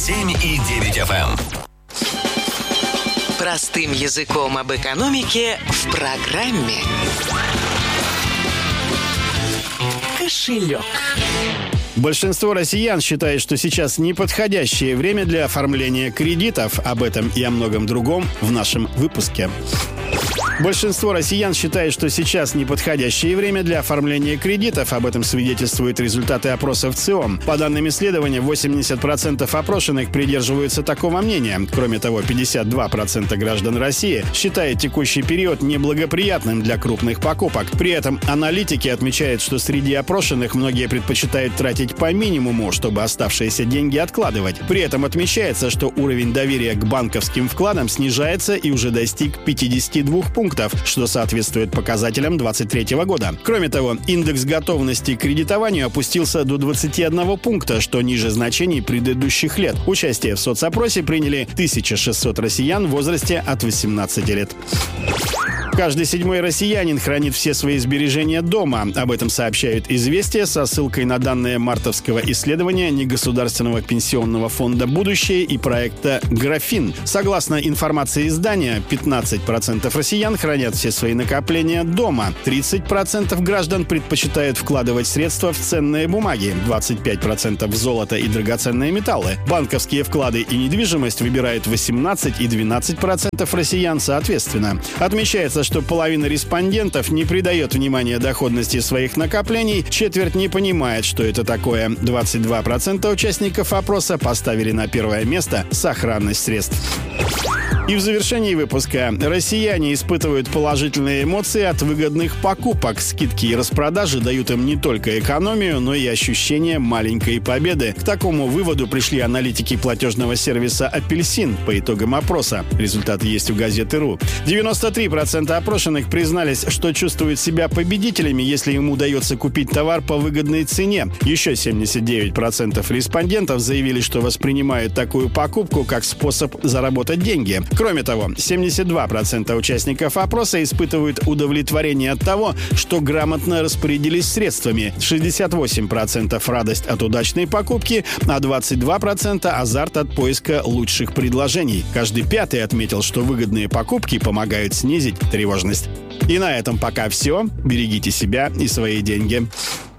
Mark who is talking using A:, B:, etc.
A: 107,9 FM.
B: Простым языком об экономике в программе «Кошелек».
C: Большинство россиян считает, что сейчас неподходящее время для оформления кредитов. Об этом и о многом другом в нашем выпуске. Большинство россиян считает, что сейчас неподходящее время для оформления кредитов. Об этом свидетельствуют результаты опросов ЦИОМ. По данным исследования, 80% опрошенных придерживаются такого мнения. Кроме того, 52% граждан России считают текущий период неблагоприятным для крупных покупок. При этом аналитики отмечают, что среди опрошенных многие предпочитают тратить по минимуму, чтобы оставшиеся деньги откладывать. При этом отмечается, что уровень доверия к банковским вкладам снижается и уже достиг 52 пунктов, что соответствует показателям 2023 года. Кроме того, индекс готовности к кредитованию опустился до 21 пункта, что ниже значений предыдущих лет. Участие в соцопросе приняли 1600 россиян в возрасте от 18 лет. Каждый седьмой россиянин хранит все свои сбережения дома. Об этом сообщают «Известия» со ссылкой на данные мартовского исследования Негосударственного пенсионного фонда «Будущее» и проекта «Графин». Согласно информации издания, 15% россиян хранят все свои накопления дома, 30% граждан предпочитают вкладывать средства в ценные бумаги, 25% в золото и драгоценные металлы. Банковские вклады и недвижимость выбирают 18% и 12% россиян соответственно. Отмечается, что половина респондентов не придает внимания доходности своих накоплений, четверть не понимает, что это такое. 22% участников опроса поставили на первое место сохранность средств. И в завершении выпуска. Россияне испытывают положительные эмоции от выгодных покупок. Скидки и распродажи дают им не только экономию, но и ощущение маленькой победы. К такому выводу пришли аналитики платежного сервиса «Апельсин» по итогам опроса. Результаты есть у газеты.ру. 93% опрошенных признались, что чувствуют себя победителями, если им удается купить товар по выгодной цене. Еще 79% респондентов заявили, что воспринимают такую покупку как способ заработать деньги. Кроме того, 72% участников опроса испытывают удовлетворение от того, что грамотно распорядились средствами, 68% радость от удачной покупки, а 22% азарт от поиска лучших предложений. Каждый пятый отметил, что выгодные покупки помогают снизить тревожность. И на этом пока все. Берегите себя и свои деньги.